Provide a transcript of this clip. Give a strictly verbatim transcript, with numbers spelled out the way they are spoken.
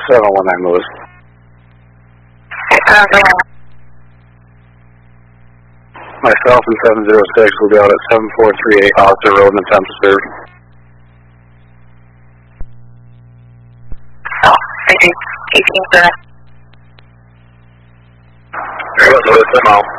seven one nine Lewis. Myself and seven zero six will be out at seven four three eight Oscar Road and attempt to serve. eighteen, eighteen, sir. Very well, Lewis, I'm out.